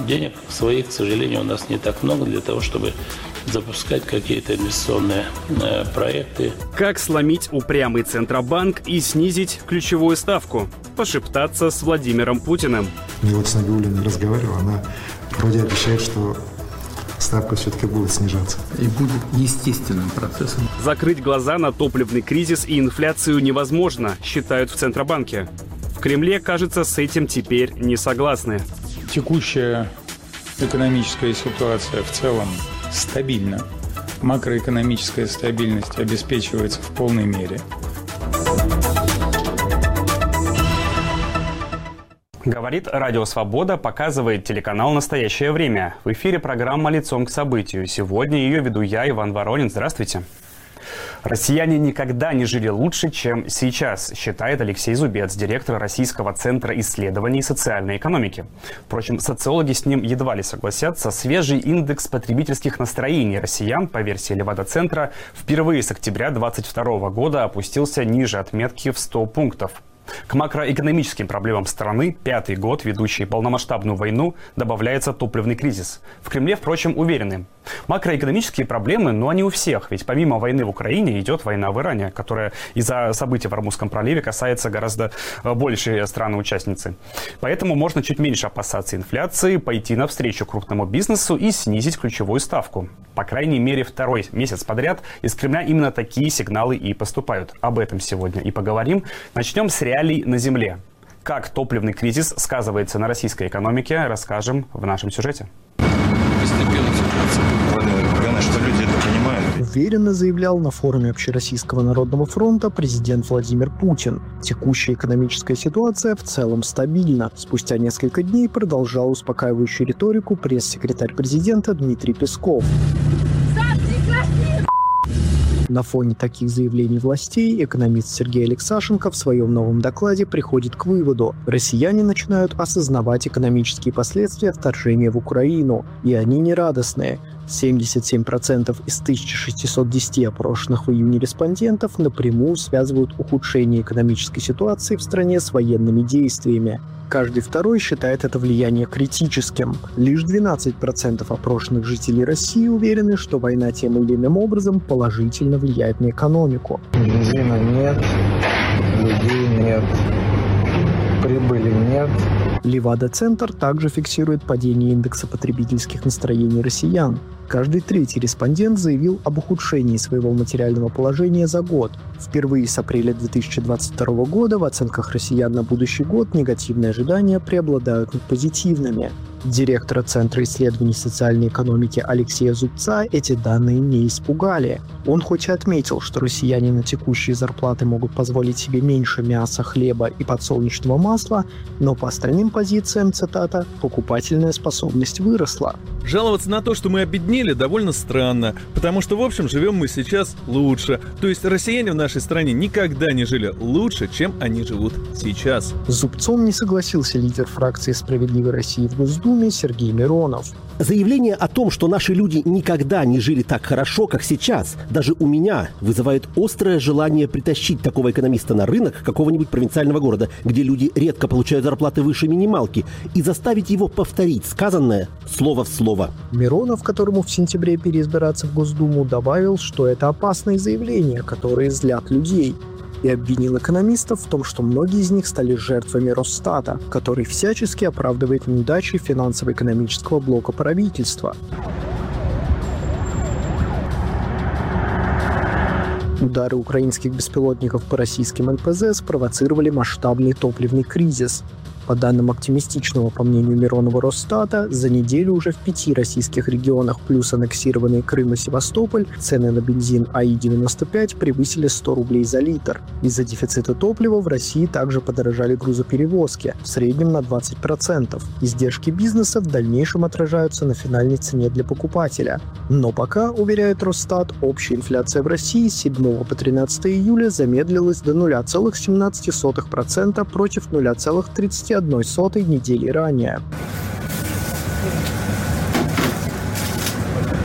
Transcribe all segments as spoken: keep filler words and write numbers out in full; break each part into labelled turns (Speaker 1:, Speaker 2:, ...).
Speaker 1: денег своих, к сожалению, у нас не так много для того, чтобы запускать какие-то инвестиционные э, проекты.
Speaker 2: Как сломить упрямый Центробанк и снизить ключевую ставку? Пошептаться с Владимиром Путиным.
Speaker 3: Я вот с Набиуллиной разговаривал, она вроде обещает, что ставка все-таки будет снижаться.
Speaker 4: И будет естественным процессом.
Speaker 2: Закрыть глаза на топливный кризис и инфляцию невозможно, считают в Центробанке. В Кремле, кажется, с этим теперь не согласны.
Speaker 5: Текущая экономическая ситуация в целом стабильна. Макроэкономическая стабильность обеспечивается в полной мере.
Speaker 2: Говорит Радио Свобода, показывает телеканал «Настоящее время». В эфире программа «Лицом к событию». Сегодня ее веду я, Иван Воронин. Здравствуйте. Россияне никогда не жили лучше, чем сейчас, считает Алексей Зубец, директор Российского центра исследований социальной экономики. Впрочем, социологи с ним едва ли согласятся. Свежий индекс потребительских настроений россиян, по версии Левада-центра, впервые с октября две тысячи двадцать второго года опустился ниже отметки в сто пунктов. К макроэкономическим проблемам страны, пятый год ведущий полномасштабную войну, добавляется топливный кризис. В Кремле, впрочем, уверены. Макроэкономические проблемы, но они у всех, ведь помимо войны в Украине идет война в Иране, которая из-за событий в Ормузском проливе касается гораздо большей страны-участницы. Поэтому можно чуть меньше опасаться инфляции, пойти навстречу крупному бизнесу и снизить ключевую ставку. По крайней мере, второй месяц подряд из Кремля именно такие сигналы и поступают. Об этом сегодня и поговорим. Начнем с реалий на земле. Как топливный кризис сказывается на российской экономике, расскажем в нашем сюжете.
Speaker 6: Что люди это понимают.
Speaker 7: Уверенно заявлял на форуме Общероссийского народного фронта президент Владимир Путин. Текущая экономическая ситуация в целом стабильна. Спустя несколько дней продолжал успокаивающую риторику пресс-секретарь президента Дмитрий Песков. На фоне таких заявлений властей экономист Сергей Алексашенко в своем новом докладе приходит к выводу: россияне начинают осознавать экономические последствия вторжения в Украину, и они не радостные. семьдесят семь процентов из тысяча шестьсот десяти опрошенных в июне респондентов напрямую связывают ухудшение экономической ситуации в стране с военными действиями. Каждый второй считает это влияние критическим. Лишь двенадцать процентов опрошенных жителей России уверены, что война тем или иным образом положительно влияет на экономику.
Speaker 3: Бензина нет, людей нет, прибыли нет.
Speaker 7: Левада-центр также фиксирует падение индекса потребительских настроений россиян. Каждый третий респондент заявил об ухудшении своего материального положения за год. Впервые с апреля две тысячи двадцать второго года в оценках россиян на будущий год негативные ожидания преобладают над позитивными. Директора Центра исследований социальной экономики Алексея Зубца эти данные не испугали. Он хоть и отметил, что россияне на текущие зарплаты могут позволить себе меньше мяса, хлеба и подсолнечного масла, но по остальным позициям, цитата, покупательная способность выросла.
Speaker 8: Жаловаться на то, что мы обеднели, довольно странно, потому что, в общем, живем мы сейчас лучше. То есть россияне в нашей стране никогда не жили лучше, чем они живут сейчас.
Speaker 7: С Зубцом не согласился лидер фракции «Справедливой России» в Госдуме Сергей Миронов.
Speaker 9: Заявление о том, что наши люди никогда не жили так хорошо, как сейчас, даже у меня вызывает острое желание притащить такого экономиста на рынок какого-нибудь провинциального города, где люди редко получают зарплаты выше минималки, и заставить его повторить сказанное слово в слово.
Speaker 7: Миронов, которому в сентябре переизбираться в Госдуму, добавил, что это опасные заявления, которые злят людей, и обвинил экономистов в том, что многие из них стали жертвами Росстата, который всячески оправдывает неудачи финансово-экономического блока правительства. Удары украинских беспилотников по российским эн пэ зэ спровоцировали масштабный топливный кризис. По данным оптимистичного, по мнению Миронова, Росстата, за неделю уже в пяти российских регионах плюс аннексированные Крым и Севастополь цены на бензин а и девяносто пять превысили сто рублей за литр. Из-за дефицита топлива в России также подорожали грузоперевозки, в среднем на двадцать процентов. Издержки бизнеса в дальнейшем отражаются на финальной цене для покупателя. Но пока, уверяет Росстат, общая инфляция в России с седьмого по тринадцатое июля замедлилась до ноль целых семнадцать сотых процента против ноль целых тридцать одной сотой недели ранее.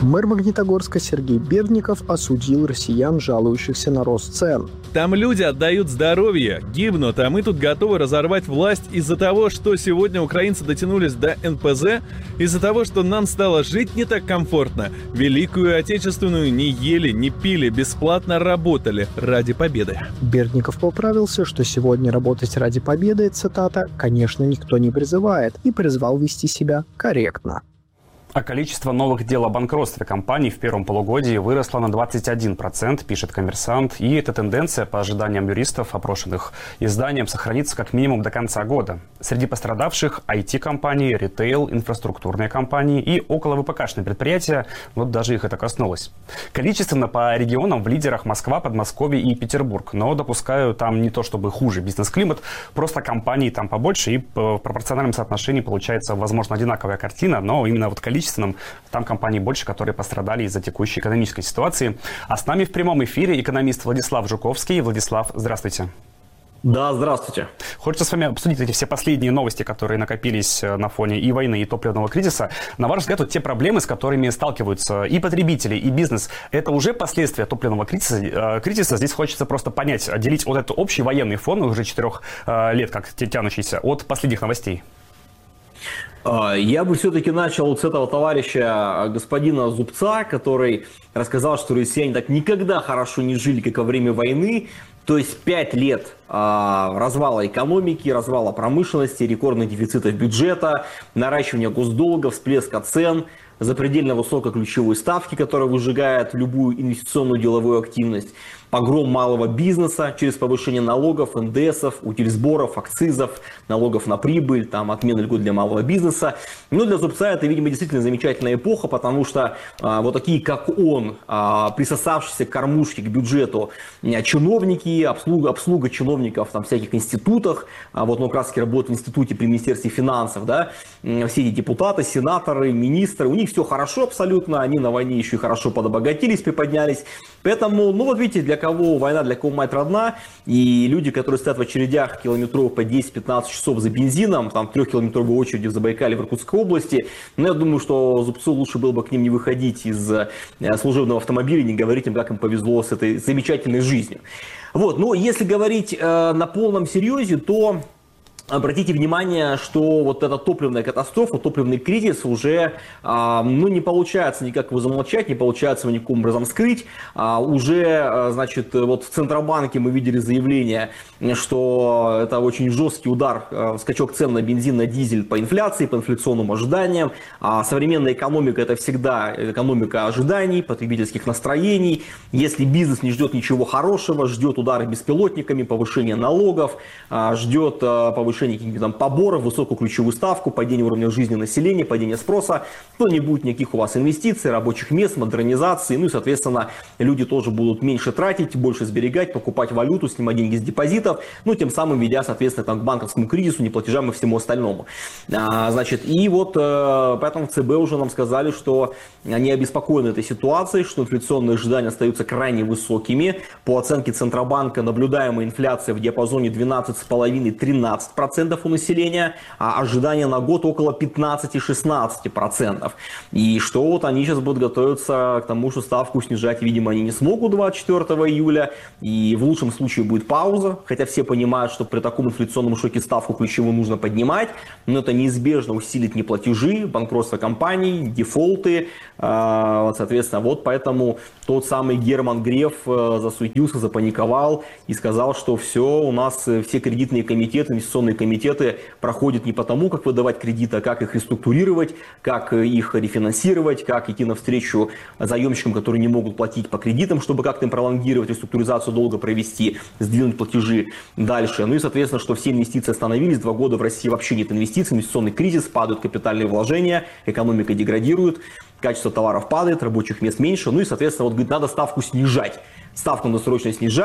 Speaker 7: Мэр Магнитогорска Сергей Бердников осудил россиян, жалующихся на рост цен.
Speaker 8: Там люди отдают здоровье, гибнут, а мы тут готовы разорвать власть из-за того, что сегодня украинцы дотянулись до эн пэ зэ, из-за того, что нам стало жить не так комфортно. Великую Отечественную не ели, не пили, бесплатно работали ради победы.
Speaker 7: Бердников поправился, что сегодня работать ради победы, цитата, конечно, никто не призывает, и призвал вести себя корректно.
Speaker 2: А количество новых дел о банкротстве компаний в первом полугодии выросло на двадцать один процент, пишет «Коммерсант». И эта тенденция, по ожиданиям юристов, опрошенных изданием, сохранится как минимум до конца года. Среди пострадавших ай ти-компании, ритейл, инфраструктурные компании и около вэ пэ ка-шные предприятия. Вот даже их это коснулось. Количественно по регионам в лидерах Москва, Подмосковье и Петербург. Но допускаю, там не то чтобы хуже бизнес-климат, просто компаний там побольше, и в пропорциональном соотношении получается, возможно, одинаковая картина, но именно вот количество там компаний больше, которые пострадали из-за текущей экономической ситуации. А с нами в прямом эфире экономист Владислав Жуковский. Владислав, здравствуйте.
Speaker 10: Да, здравствуйте.
Speaker 2: Хочется с вами обсудить эти все последние новости, которые накопились на фоне и войны, и топливного кризиса. На ваш взгляд, вот те проблемы, с которыми сталкиваются и потребители, и бизнес, это уже последствия топливного кризиса? кризиса? Здесь хочется просто понять, отделить вот этот общий военный фон, уже четырех лет как тянущийся, от последних новостей.
Speaker 10: Я бы все-таки начал с этого товарища господина Зубца, который рассказал, что россияне так никогда хорошо не жили, как во время войны. То есть пять лет а, развала экономики, развала промышленности, рекордных дефицитов бюджета, наращивания госдолга, всплеска цен, запредельно высокой ключевой ставки, которая выжигает любую инвестиционную деловую активность, погром малого бизнеса через повышение налогов, эн дэ эсов, утильсборов, акцизов, налогов на прибыль, там, отмена льгот для малого бизнеса. Но для Зубца это, видимо, действительно замечательная эпоха, потому что а, вот такие, как он, а, присосавшиеся к кормушке, к бюджету а, чиновники, обслуга, обслуга чиновников там, в всяких институтах, а, вот он как раз работает в институте при Министерстве финансов, да, все эти депутаты, сенаторы, министры, у них все хорошо абсолютно, они на войне еще и хорошо подобогатились, приподнялись. Поэтому, ну вот видите, для кого война, для кого мать родна, и люди, которые стоят в очередях километров по десять-пятнадцать часов за бензином, там трехкилометровой очереди в Забайкале, в Иркутской области, ну я думаю, что Зубцу лучше было бы к ним не выходить из служебного автомобиля, не говорить им, как им повезло с этой замечательной жизнью. Вот, но если говорить э, на полном серьезе, то обратите внимание, что вот эта топливная катастрофа, топливный кризис уже а, ну, не получается никак его замолчать, не получается его никаким образом скрыть. А, уже, значит, вот в Центробанке мы видели заявление, что это очень жесткий удар, а, скачок цен на бензин, на дизель по инфляции, по инфляционным ожиданиям. А современная экономика — это всегда экономика ожиданий, потребительских настроений. Если бизнес не ждет ничего хорошего, ждет удары беспилотниками, повышение налогов, а, ждет а, повышение каких-то там поборов, высокую ключевую ставку, падение уровня жизни населения, падение спроса, то не будет никаких у вас инвестиций, рабочих мест, модернизации, ну и, соответственно, люди тоже будут меньше тратить, больше сберегать, покупать валюту, снимать деньги с депозитов, ну, тем самым ведя, соответственно, там, к банковскому кризису, неплатежам и всему остальному. А, значит, и вот поэтому в цэ бэ уже нам сказали, что они обеспокоены этой ситуацией, что инфляционные ожидания остаются крайне высокими. По оценке Центробанка наблюдаемая инфляция в диапазоне двенадцать целых пять десятых - тринадцать процентов у населения, а ожидания на год около пятнадцать-шестнадцать процентов. И что вот они сейчас будут готовиться к тому, что ставку снижать, видимо, они не смогут двадцать четвёртого июля, и в лучшем случае будет пауза, хотя все понимают, что при таком инфляционном шоке ставку ключевую нужно поднимать, но это неизбежно усилит неплатежи, банкротство компаний, дефолты, соответственно, вот поэтому тот самый Герман Греф засуетился, запаниковал и сказал, что все, у нас все кредитные комитеты, инвестиционные комитеты проходят не потому, как выдавать кредиты, а как их реструктурировать, как их рефинансировать, как идти навстречу заемщикам, которые не могут платить по кредитам, чтобы как-то им пролонгировать реструктуризацию долга, провести, сдвинуть платежи дальше. Ну и, соответственно, что все инвестиции остановились, два года в России вообще нет инвестиций, инвестиционный кризис, падают капитальные вложения, экономика деградирует, качество товаров падает, рабочих мест меньше, ну и, соответственно, вот, говорит, надо ставку снижать. Ставку надо срочно снижать,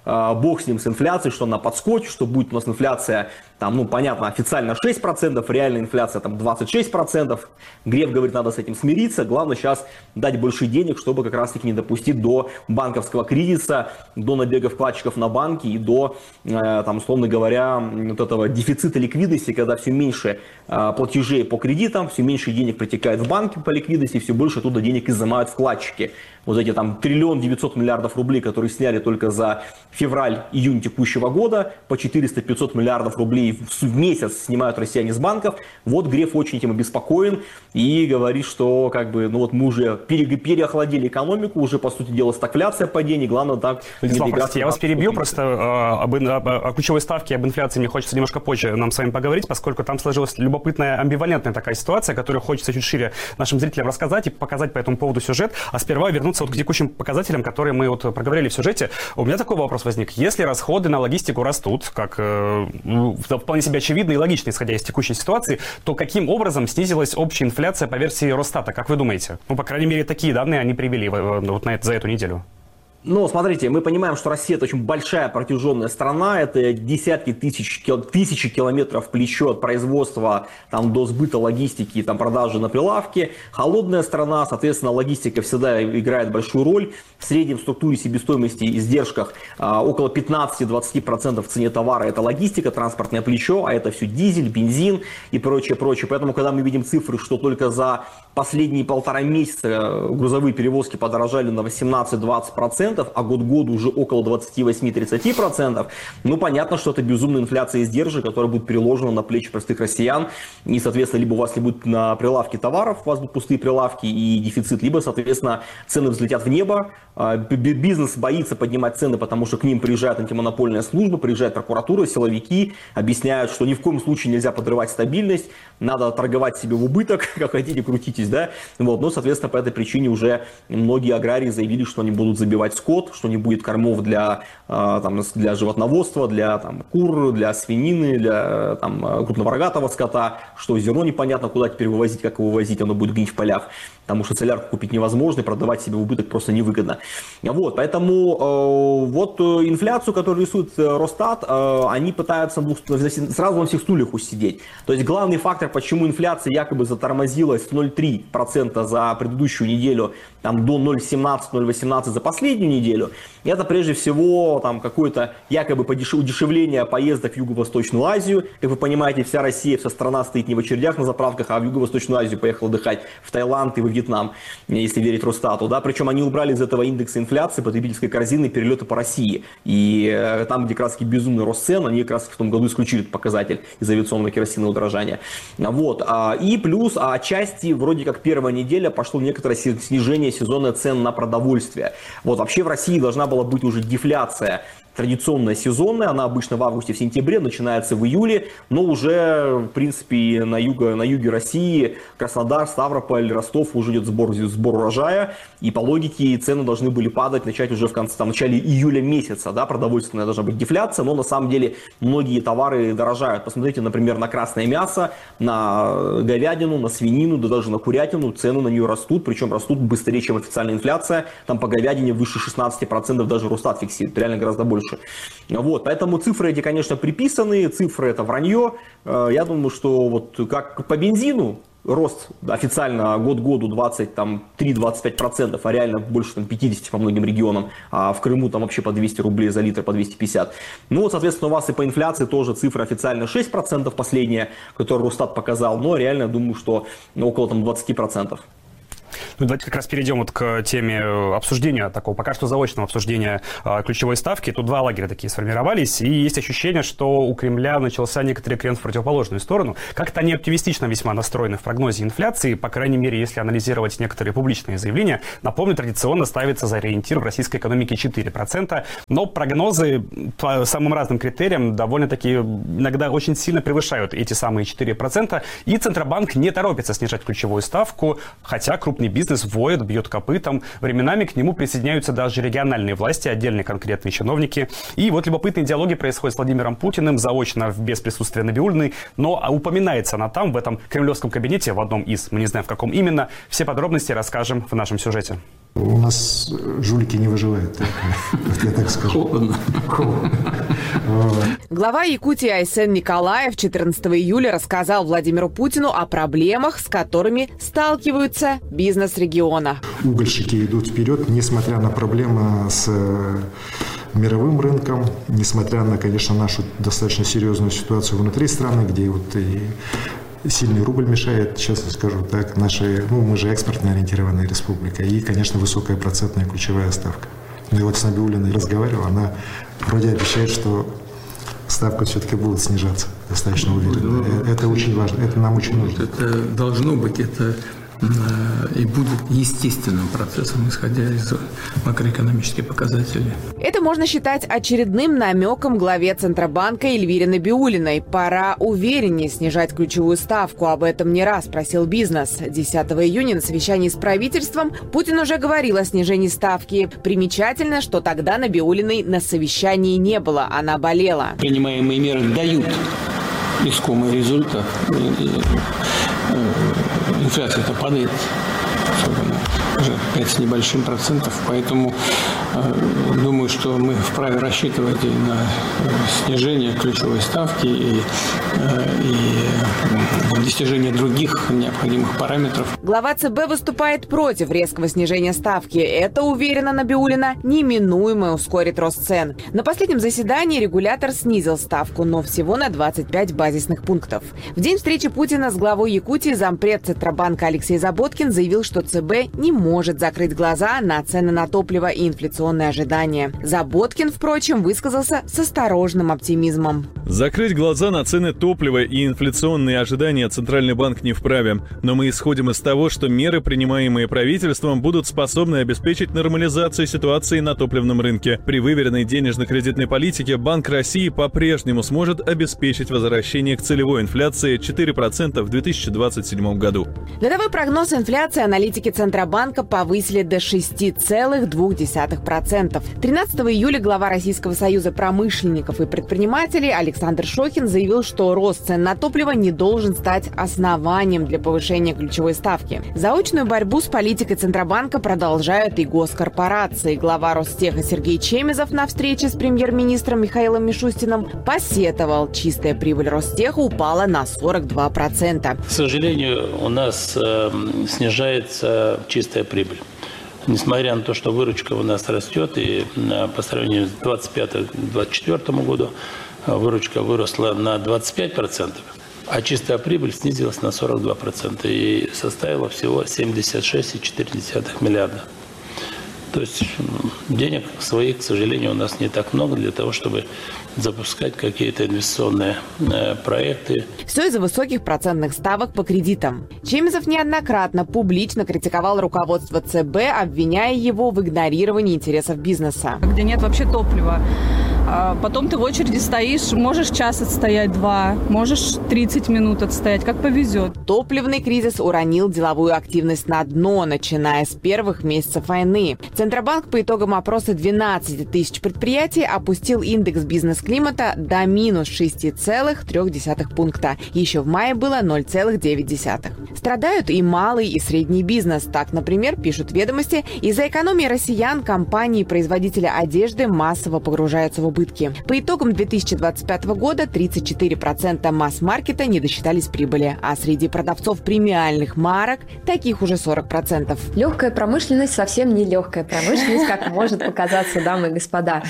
Speaker 10: бог с ним, с инфляцией, что она подскочит, что будет у нас инфляция, там, ну, понятно, официально шесть процентов, реальная инфляция там двадцать шесть процентов. Греф говорит, надо с этим смириться, главное сейчас дать больше денег, чтобы как раз-таки не допустить до банковского кризиса, до набега вкладчиков на банки и до, э, там, условно говоря, вот этого дефицита ликвидности, когда все меньше э, платежей по кредитам, все меньше денег притекает в банки по ликвидности, все больше оттуда денег изымают вкладчики. Вот эти там триллион девятьсот миллиардов рублей, которые сняли только за февраль-июнь текущего года, по четыреста-пятьсот миллиардов рублей в месяц снимают россияне с банков. Вот Греф очень этим обеспокоен и говорит, что как бы, ну вот мы уже переохладили экономику, уже по сути дела стагфляция падений, главное так...
Speaker 2: Владислав, простите, я вас перебью, просто э, об, об, о ключевой ставке, об инфляции мне хочется немножко позже нам с вами поговорить, поскольку там сложилась любопытная, амбивалентная такая ситуация, которую хочется чуть шире нашим зрителям рассказать и показать по этому поводу сюжет, а сперва вернуться вот к текущим показателям, которые мы вот проговорили в сюжете. У меня такой вопрос возник. Если расходы на логистику растут, как э, вполне себе очевидно и логично, исходя из текущей ситуации, то каким образом снизилась общая инфляция по версии Росстата, как вы думаете? Ну, по крайней мере, такие данные они привели вот на это, за эту неделю.
Speaker 10: Ну, смотрите, мы понимаем, что Россия – это очень большая протяженная страна, это десятки тысяч, тысячи километров плечо от производства там, до сбыта логистики, там, продажи на прилавке. Холодная страна, соответственно, логистика всегда играет большую роль. В среднем в структуре себестоимости и издержках а, около пятнадцать-двадцать процентов в цене товара – это логистика, транспортное плечо, а это все дизель, бензин и прочее, прочее. Поэтому, когда мы видим цифры, что только за последние полтора месяца грузовые перевозки подорожали на восемнадцать-двадцать процентов, а год к году уже около двадцать восемь-тридцать процентов, ну, понятно, что это безумная инфляция издержек, которая будет переложена на плечи простых россиян. И, соответственно, либо у вас не будет на прилавке товаров, у вас будут пустые прилавки и дефицит, либо, соответственно, цены взлетят в небо. Бизнес боится поднимать цены, потому что к ним приезжает антимонопольная служба, приезжает прокуратура, силовики, объясняют, что ни в коем случае нельзя подрывать стабильность, надо торговать себе в убыток, как хотите, крутитесь, да. Вот. Но, соответственно, по этой причине уже многие аграрии заявили, что они будут забивать скот, что не будет кормов для, там, для животноводства, для там, кур, для свинины, для там, крупнорогатого скота, что зерно непонятно, куда теперь вывозить, как его вывозить, оно будет гнить в полях, потому что солярку купить невозможно, и продавать себе в убыток просто невыгодно. Вот, поэтому э, вот инфляцию, которую рисует Росстат, э, они пытаются сразу на всех стульях усидеть. То есть главный фактор, почему инфляция якобы затормозилась в ноль целых три десятых процента за предыдущую неделю, там, до ноль целых семнадцать - ноль целых восемнадцать за последнюю неделю, это прежде всего там, какое-то якобы удешевление поездок в Юго-Восточную Азию. Как вы понимаете, вся Россия, вся страна стоит не в очередях на заправках, а в Юго-Восточную Азию поехала отдыхать, в Таиланд и во Вьетнам, если верить Росстату. Да? Причем они убрали из этого индекса инфляции, потребительской корзины, перелеты по России. И э, там, где как раз безумный рост цен, они как раз в том году исключили этот показатель из авиационного керосинового удорожания. Вот. А, и плюс а, отчасти вроде как первая неделя пошло некоторое снижение сезонных цен на продовольствие. Вот. Вообще в России должна была быть уже дефляция традиционная сезонная, она обычно в августе, в сентябре, начинается в июле, но уже, в принципе, на, юго, на юге России, Краснодар, Ставрополь, Ростов уже идет сбор, сбор урожая, и по логике цены должны были падать, начать уже в конце, там, в начале июля месяца, да, продовольственная должна быть дефляция, но на самом деле многие товары дорожают. Посмотрите, например, на красное мясо, на говядину, на свинину, да даже на курятину, цены на нее растут, причем растут быстрее, чем официальная инфляция, там по говядине выше шестнадцати процентов даже Росстат фиксирует, реально гораздо больше. Вот, поэтому цифры эти, конечно, приписаны, цифры это вранье. Я думаю, что вот как по бензину рост официально год к году двадцать три - двадцать пять процентов, а реально больше там, пятьдесят по многим регионам, а в Крыму там вообще по двести рублей за литр, по двести пятьдесят. Ну вот, соответственно, у вас и по инфляции тоже цифра официально шесть процентов последняя, которую Росстат показал, но реально я думаю, что около там, двадцать процентов.
Speaker 2: Ну, давайте как раз перейдем вот к теме обсуждения, такого пока что заочного обсуждения а, ключевой ставки. Тут два лагеря такие сформировались, и есть ощущение, что у Кремля начался некоторый крен в противоположную сторону. Как-то они оптимистично весьма настроены в прогнозе инфляции, по крайней мере, если анализировать некоторые публичные заявления. Напомню, традиционно ставится за ориентир в российской экономике четыре процента, но прогнозы по самым разным критериям довольно-таки иногда очень сильно превышают эти самые четыре процента, и Центробанк не торопится снижать ключевую ставку, хотя крупный бизнес воет, бьет копытом. Временами к нему присоединяются даже региональные власти, отдельные конкретные чиновники. И вот любопытные диалоги происходят с Владимиром Путиным, заочно, без присутствия Набиуллиной, но упоминается она там, в этом кремлевском кабинете, в одном из, мы не знаем в каком именно. Все подробности расскажем в нашем сюжете.
Speaker 3: У нас жулики не выживают, так? Я так скажу.
Speaker 4: Холодно.
Speaker 3: Холодно.
Speaker 11: Глава Якутии Айсен Николаев четырнадцатого июля рассказал Владимиру Путину о проблемах, с которыми сталкиваются бизнес региона.
Speaker 3: Угольщики идут вперед, несмотря на проблемы с мировым рынком, несмотря на, конечно, нашу достаточно серьезную ситуацию внутри страны, где вот и сильный рубль мешает, честно скажу так, наши, ну, мы же экспортно ориентированная республика, и, конечно, высокая процентная ключевая ставка. И вот с Набиуллиной разговаривал, она вроде обещает, что ставка все-таки будет снижаться, достаточно уверенно. Это очень важно, это нам очень нужно.
Speaker 4: Это должно быть, это и будет естественным процессом, исходя из макроэкономических показателей.
Speaker 11: Это можно считать очередным намеком главе Центробанка Эльвире Набиуллиной. Пора увереннее снижать ключевую ставку. Об этом не раз просил бизнес. десятого июня на совещании с правительством Путин уже говорил о снижении ставки. Примечательно, что тогда Набиуллиной на совещании не было, она болела.
Speaker 4: Принимаемые меры дают искомый результат. Инфляция-то падает, уже пять с небольшим процентов, поэтому э, думаю, что мы вправе рассчитывать и на снижение ключевой ставки и, э, и достижение других необходимых параметров.
Speaker 11: Глава ЦБ выступает против резкого снижения ставки. Это, уверена Набиуллина, неминуемо ускорит рост цен. На последнем заседании регулятор снизил ставку, но всего на двадцать пять базисных пунктов. В день встречи Путина с главой Якутии зампред Центробанка Алексей Заботкин заявил, что ЦБ не может закрыть глаза на цены на топливо и инфляционные ожидания. Заботкин, впрочем, высказался с осторожным оптимизмом.
Speaker 8: Закрыть глаза на цены топлива и инфляционные ожидания Центральный банк не вправе. Но мы исходим из того, что меры, принимаемые правительством, будут способны обеспечить нормализацию ситуации на топливном рынке. При выверенной денежно-кредитной политике Банк России по-прежнему сможет обеспечить возвращение к целевой инфляции четыре процента в две тысячи двадцать седьмом году.
Speaker 11: Годовой прогноз инфляции аналитики Центробанка повысили до шесть целых две десятых процента. тринадцатого июля глава Российского союза промышленников и предпринимателей Александр Шохин заявил, что рост цен на топливо не должен стать основанием для повышения ключевой ставки. Заочную борьбу с политикой Центробанка продолжают и госкорпорации. Глава Ростеха Сергей Чемезов на встрече с премьер-министром Михаилом Мишустиным посетовал. Чистая прибыль Ростеха упала на сорок два процента.
Speaker 1: К сожалению, у нас э, снижается чистая прибыль. Несмотря на то, что выручка у нас растет, и э, по сравнению с двадцать пятым — двадцать четвёртым году э, выручка выросла на двадцать пять процентов, а чистая прибыль снизилась на сорок два процента и составила всего семьдесят шесть целых четыре десятых миллиарда. То есть денег своих, к сожалению, у нас не так много для того, чтобы запускать какие-то инвестиционные э, проекты.
Speaker 11: Все из-за высоких процентных ставок по кредитам. Чемезов неоднократно публично критиковал руководство ЦБ, обвиняя его в игнорировании интересов бизнеса.
Speaker 12: Где нет вообще топлива. Потом ты в очереди стоишь, можешь час отстоять, два, можешь тридцать минут отстоять, как повезет.
Speaker 11: Топливный кризис уронил деловую активность на дно, начиная с первых месяцев войны. Центробанк по итогам опроса двенадцати тысяч предприятий опустил индекс бизнес-климата до минус шесть целых три десятых пункта. Еще в мае было ноль целых девять десятых. Страдают и малый, и средний бизнес. Так, например, пишут «Ведомости», из-за экономии россиян компании-производители одежды массово погружаются в убытки. По итогам две тысячи двадцать пятого года тридцать четыре процента масс-маркета не досчитались прибыли, а среди продавцов премиальных марок таких уже сорок процентов.
Speaker 13: Легкая промышленность совсем не легкая промышленность, как может показаться, дамы и господа.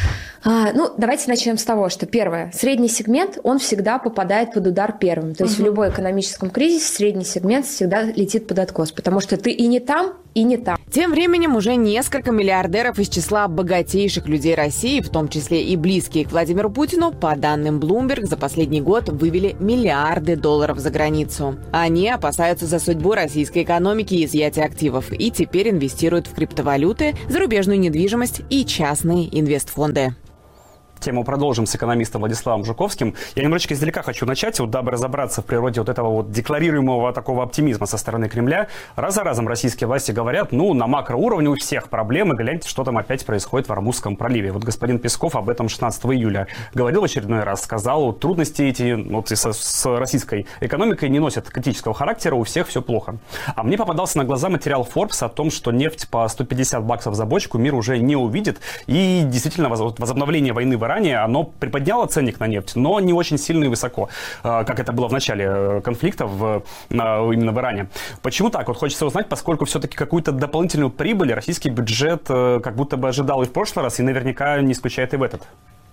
Speaker 13: А, ну, давайте начнем с того, что первое. Средний сегмент, он всегда попадает под удар первым. То есть угу. в любой экономическом кризисе средний сегмент всегда летит под откос, потому что ты и не там, и не там.
Speaker 11: Тем временем уже несколько миллиардеров из числа богатейших людей России, в том числе и близкие к Владимиру Путину, по данным Bloomberg, за последний год вывели миллиарды долларов за границу. Они опасаются за судьбу российской экономики и изъятия активов, и теперь инвестируют в криптовалюты, зарубежную недвижимость и частные инвестфонды.
Speaker 2: Тему продолжим с экономистом Владиславом Жуковским. Я немножечко издалека хочу начать, вот, дабы разобраться в природе вот этого вот декларируемого такого оптимизма со стороны Кремля. Раз за разом российские власти говорят, ну, на макроуровне у всех проблемы, гляньте, что там опять происходит в Ормузском проливе. Вот господин Песков об этом шестнадцатого июля говорил в очередной раз, сказал, трудности эти вот, с, с российской экономикой не носят критического характера, у всех все плохо. А мне попадался на глаза материал Forbes о том, что нефть по сто пятьдесят баксов за бочку мир уже не увидит, и действительно возобновление войны в Иране, оно приподняло ценник на нефть, но не очень сильно и высоко, как это было в начале конфликта в, именно в Иране. Почему так? Вот хочется узнать, поскольку все-таки какую-то дополнительную прибыль российский бюджет как будто бы ожидал и в прошлый раз, и наверняка не исключает и в этот.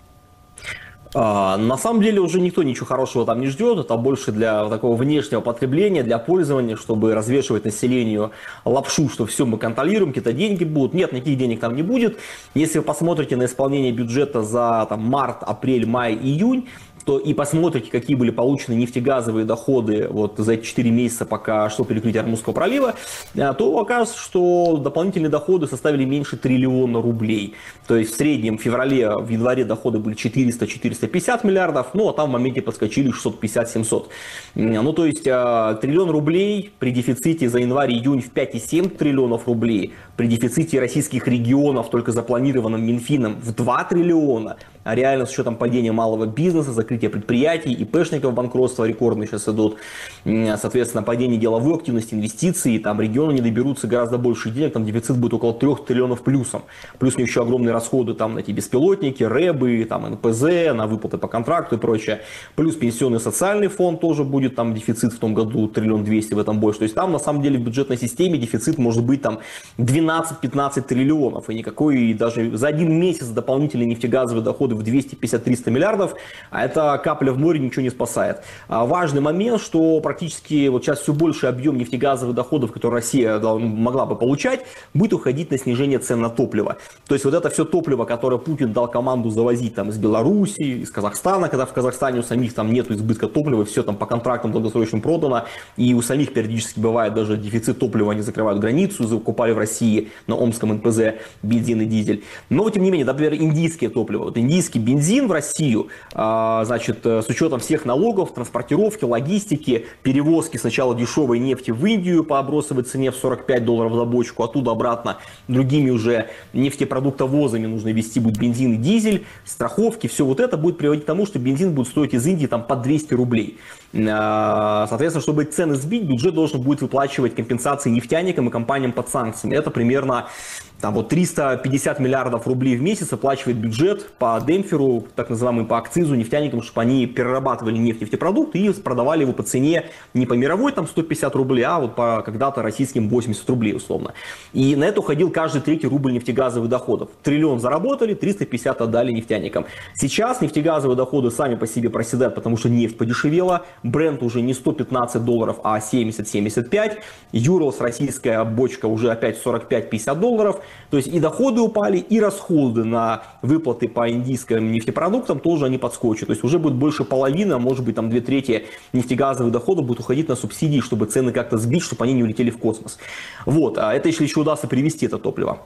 Speaker 10: А, на самом деле уже никто ничего хорошего там не ждет, это больше для такого внешнего потребления, для пользования, чтобы развешивать населению лапшу, что все мы контролируем, какие-то деньги будут. Нет, никаких денег там не будет. Если вы посмотрите на исполнение бюджета за там, март, апрель, май, июнь, то и посмотрите, какие были получены нефтегазовые доходы вот за эти четыре месяца, пока шло перекрытие Ормузского пролива, то окажется, что дополнительные доходы составили меньше триллиона рублей. То есть в среднем в феврале, в январе доходы были четыреста — четыреста пятьдесят миллиардов, ну а там в моменте подскочили шестьсот пятьдесят — семьсот. Ну то есть триллион рублей при дефиците за январь-июнь в пять и семь триллионов рублей, при дефиците российских регионов, только запланированном Минфином, в два триллиона, а реально с учетом падения малого бизнеса, закрытия предприятий, ИПшников банкротства рекордные сейчас идут, соответственно, падение деловой активности, инвестиций, там регионы не доберутся гораздо больше денег, там дефицит будет около трех триллионов плюсом. Плюс у них еще огромные расходы там на эти беспилотники, рэбы, там эн пэ зэ, на выплаты по контракту и прочее. Плюс пенсионный социальный фонд тоже будет, там дефицит в том году триллион двести, в этом больше. То есть там на самом деле в бюджетной системе дефицит может быть там двенадцать-пятнадцать триллионов, и никакой даже за один месяц дополнительные нефтегазовые доходы в двести пятьдесят — триста миллиардов, а это капля в море, ничего не спасает. А важный момент, что практически вот сейчас все больше объем нефтегазовых доходов, которые Россия могла бы получать, будет уходить на снижение цен на топливо. То есть вот это все топливо, которое Путин дал команду завозить там из Беларуси, из Казахстана, когда в Казахстане у самих там нету избытка топлива, все там по контрактам долгосрочным продано, и у самих периодически бывает даже дефицит топлива, они закрывают границу, закупали в России на Омском эн пэ зэ бензин и дизель. Но тем не менее, например, индийское топливо. Вот индийский бензин в Россию, значит, с учетом всех налогов, транспортировки, логистики, перевозки сначала дешевой нефти в Индию по обросовой цене в сорок пять долларов за бочку, оттуда обратно другими уже нефтепродуктовозами нужно везти будет бензин и дизель, страховки, все вот это будет приводить к тому, что бензин будет стоить из Индии там по двести рублей. Соответственно, чтобы цены сбить, бюджет должен будет выплачивать компенсации нефтяникам и компаниям под санкциями. Это примерно там, вот триста пятьдесят миллиардов рублей в месяц оплачивает бюджет по демпферу, так называемый по акцизу нефтяникам, чтобы они перерабатывали нефть, нефтепродукт и продавали его по цене не по мировой там сто пятьдесят рублей, а вот по когда-то российским восемьдесят рублей условно. И на это уходил каждый третий рубль нефтегазовых доходов. Триллион заработали, триста пятьдесят отдали нефтяникам. Сейчас нефтегазовые доходы сами по себе проседают, потому что нефть подешевела. Брент уже не сто пятнадцать долларов, а семьдесят — семьдесят пять. Юрлс, российская бочка, уже опять сорок пять — пятьдесят долларов. То есть и доходы упали, и расходы на выплаты по индийским нефтепродуктам тоже они подскочат. То есть уже будет больше половины, а может быть там две трети нефтегазовых доходов будет уходить на субсидии, чтобы цены как-то сбить, чтобы они не улетели в космос. Вот, а это если еще удастся привезти это топливо.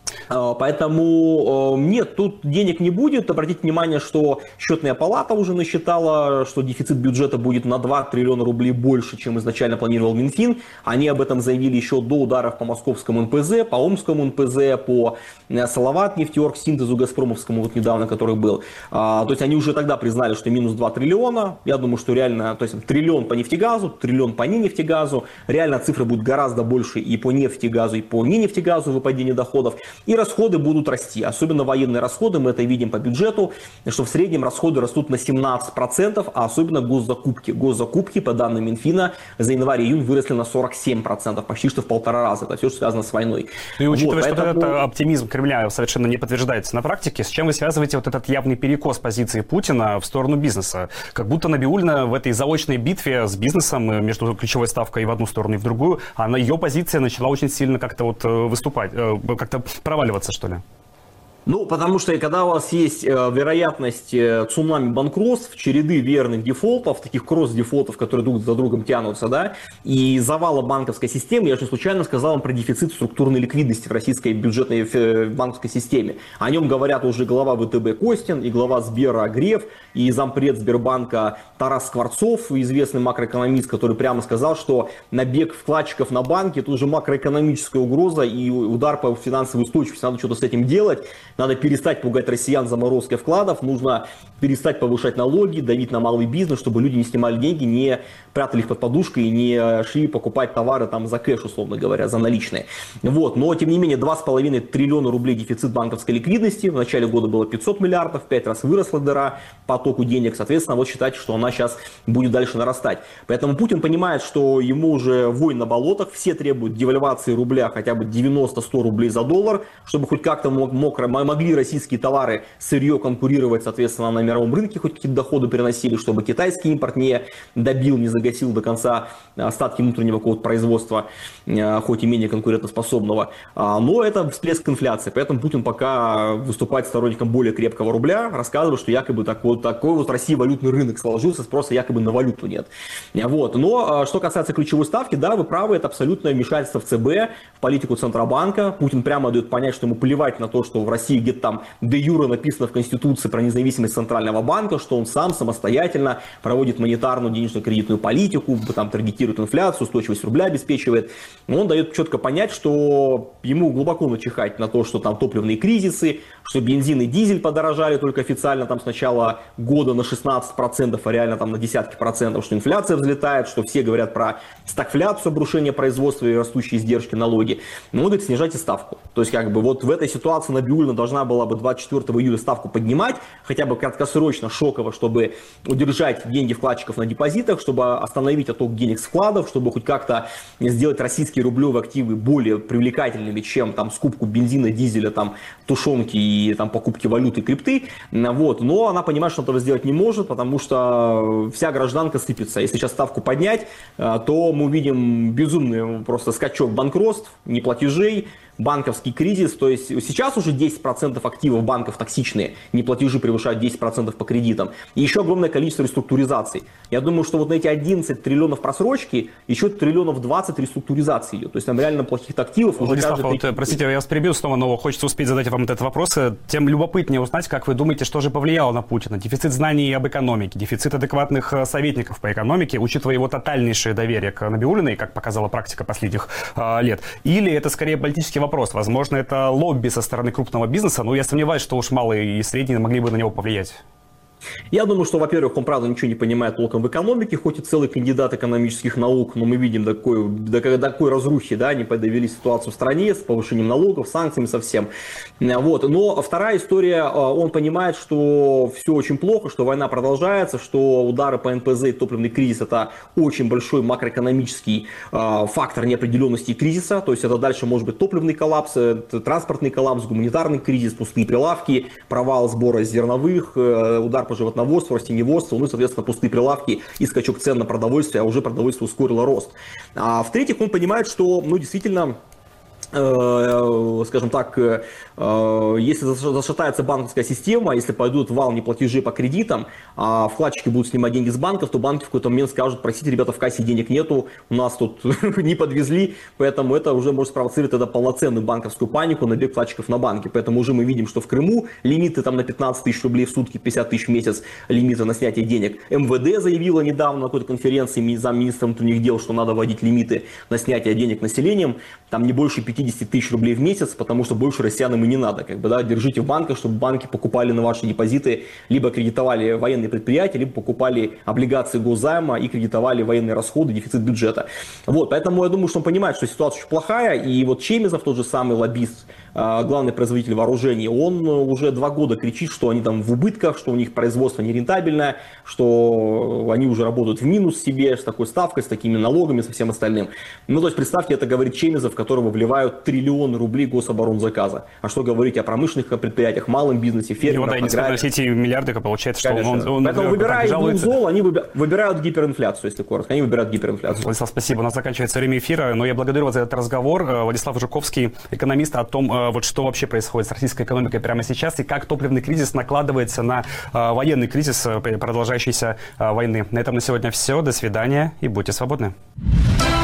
Speaker 10: Поэтому нет, тут денег не будет. Обратите внимание, что счетная палата уже насчитала, что дефицит бюджета будет на два триллиона рублей больше, чем изначально планировал Минфин. Они об этом заявили еще до ударов по московскому эн пэ зэ, по омскому эн пэ зэ, по Салават, нефтеорг, синтезу газпромовскому вот недавно, который был. То есть они уже тогда признали, что минус два триллиона. Я думаю, что реально, то есть триллион по нефтегазу, триллион по ненефтегазу. Реально цифры будут гораздо больше и по нефтегазу, и по ненефтегазу выпадение доходов. И расходы будут расти, особенно военные расходы, мы это видим по бюджету, что в среднем расходы растут на семнадцать процентов, а особенно госзакупки. Госзакупки, по данным Минфина, за январь-июнь выросли на сорок семь процентов, почти что в полтора раза. Это все, что связано с войной.
Speaker 2: И учитывая, вот,
Speaker 10: поэтому...
Speaker 2: что этот оптимизм Кремля совершенно не подтверждается на практике, с чем вы связываете вот этот явный перекос позиции Путина в сторону бизнеса? Как будто Набиуллина в этой заочной битве с бизнесом между ключевой ставкой в одну сторону и в другую, она, ее позиция начала очень сильно как-то вот выступать, как-то проваливаться, что ли?
Speaker 10: Ну, потому что когда у вас есть э, вероятность э, цунами банкротств, череды верных дефолтов, таких кросс-дефолтов, которые друг за другом тянутся, да, и завала банковской системы, я же случайно сказал вам про дефицит структурной ликвидности в российской бюджетной э, банковской системе. О нем говорят уже глава ВТБ Костин, и глава Сбера Греф, и зампред Сбербанка Тарас Скворцов, известный макроэкономист, который прямо сказал, что набег вкладчиков на банки – это уже макроэкономическая угроза и удар по финансовой устойчивости, надо что-то с этим делать. Надо перестать пугать россиян заморозкой вкладов, нужно перестать повышать налоги, давить на малый бизнес, чтобы люди не снимали деньги, не прятали их под подушкой и не шли покупать товары там за кэш, условно говоря, за наличные. Вот. Но, тем не менее, два с половиной триллиона рублей дефицит банковской ликвидности. В начале года было пятьсот миллиардов, в пять раз выросла дыра по потоку денег. Соответственно, вот считайте, что она сейчас будет дальше нарастать. Поэтому Путин понимает, что ему уже войн на болотах, все требуют девальвации рубля хотя бы девяносто-сто рублей за доллар, чтобы хоть как-то мог, мог, могли российские товары, сырье конкурировать, соответственно, на мировом рынке, хоть какие-то доходы приносили, чтобы китайский импорт не добил, не загасил до конца остатки внутреннего какого-то производства, хоть и менее конкурентоспособного. Но это всплеск инфляции, поэтому Путин пока выступает сторонником более крепкого рубля, рассказывает, что якобы такой, такой вот в России валютный рынок сложился, спроса якобы на валюту нет. Вот. Но что касается ключевой ставки, да, вы правы, это абсолютное вмешательство в ЦБ, в политику Центробанка. Путин прямо дает понять, что ему плевать на то, что в России где-то там де юре написано в Конституции про независимость Центрального банка, что он сам самостоятельно проводит монетарную денежно-кредитную политику, там таргетирует инфляцию, устойчивость рубля обеспечивает. Он дает четко понять, что ему глубоко начихать на то, что там топливные кризисы, что бензин и дизель подорожали только официально там с начала года на шестнадцать процентов, а реально там на десятки процентов, что инфляция взлетает, что все говорят про стагфляцию, обрушение производства и растущие издержки, налоги. Но он говорит, снижайте ставку. То есть как бы вот в этой ситуации Набиуллина должна была бы двадцать четвёртого июля ставку поднимать, хотя бы краткосрочно, шоково, чтобы удержать деньги вкладчиков на депозитах, чтобы остановить отток денег с вкладов, чтобы хоть как-то сделать российские рублевые активы более привлекательными, чем там скупку бензина, дизеля, там тушенки и там покупки валюты, крипты. Вот. Но она понимает, что этого сделать не может, потому что вся гражданка сыпется. Если сейчас ставку поднять, то мы увидим безумный просто скачок банкротств, неплатежей, банковский кризис, то есть сейчас уже десять процентов активов банков токсичные, неплатежи превышают десять процентов по кредитам, и еще огромное количество реструктуризаций. Я думаю, что вот на эти одиннадцать триллионов просрочки еще триллионов двадцать реструктуризации идет, то есть там реально плохих активов уже
Speaker 2: Владислав,
Speaker 10: каждый...
Speaker 2: вот, простите, я вас перебью снова, но хочется успеть задать вам этот вопрос. Тем любопытнее узнать, как вы думаете, что же повлияло на Путина? Дефицит знаний об экономике, дефицит адекватных советников по экономике, учитывая его тотальнейшее доверие к Набиуллиной, как показала практика последних э, лет, или это скорее политический вопрос? Возможно, это лобби со стороны крупного бизнеса, но я сомневаюсь, что уж малые и средние могли бы на него повлиять.
Speaker 10: Я думаю, что, во-первых, он, правда, ничего не понимает толком в экономике, хоть и целый кандидат экономических наук, но мы видим до такой, до такой разрухи, да, они довели ситуацию в стране с повышением налогов, санкциями совсем. Вот. Но вторая история, он понимает, что все очень плохо, что война продолжается, что удары по эн пэ зэ и топливный кризис – это очень большой макроэкономический фактор неопределенности и кризиса, то есть это дальше может быть топливный коллапс, транспортный коллапс, гуманитарный кризис, пустые прилавки, провал сбора зерновых, удар по животноводству, растениеводству, ну и, соответственно, пустые прилавки и скачок цен на продовольствие, а уже продовольствие ускорило рост. А в-третьих, он понимает, что, ну, действительно, скажем так, если зашатается банковская система, если пойдут вал неплатежей по кредитам, а вкладчики будут снимать деньги с банков, то банки в какой-то момент скажут: простите, ребята, в кассе денег нету, у нас тут не подвезли, поэтому это уже может спровоцировать тогда полноценную банковскую панику, набег вкладчиков на банки. Поэтому уже мы видим, что в Крыму лимиты там на пятнадцать тысяч рублей в сутки, пятьдесят тысяч в месяц лимиты на снятие денег. эм вэ дэ заявила недавно на какой-то конференции замминистра внутренних дел, что надо вводить лимиты на снятие денег населением, там не больше пятьдесят тысяч рублей в месяц, потому что больше россиянам и не надо. Как бы, да, держите в банках, чтобы банки покупали на ваши депозиты, либо кредитовали военные предприятия, либо покупали облигации госзайма и кредитовали военные расходы, дефицит бюджета. Вот, поэтому я думаю, что он понимает, что ситуация очень плохая, и вот Чемезов, тот же самый лоббист, главный производитель вооружений, он уже два года кричит, что они там в убытках, что у них производство нерентабельное, что они уже работают в минус себе, с такой ставкой, с такими налогами, со всем остальным. Ну, то есть, представьте, это говорит Чемезов, которого вливает закрывают триллионы рублей гособоронзаказа. А что говорить о промышленных предприятиях, малом бизнесе, фермерах,
Speaker 2: аграрии. И вот, да, эти миллиарды, получается, что
Speaker 10: Конечно.
Speaker 2: он, он
Speaker 10: Поэтому, выбирая двух зол, они выбирают гиперинфляцию, если коротко. Они выбирают гиперинфляцию.
Speaker 2: Владислав, спасибо. У нас заканчивается время эфира, но я благодарю вас за этот разговор. Владислав Жуковский, экономист, о том, вот что вообще происходит с российской экономикой прямо сейчас и как топливный кризис накладывается на военный кризис продолжающейся войны. На этом на сегодня все. До свидания и будьте свободны.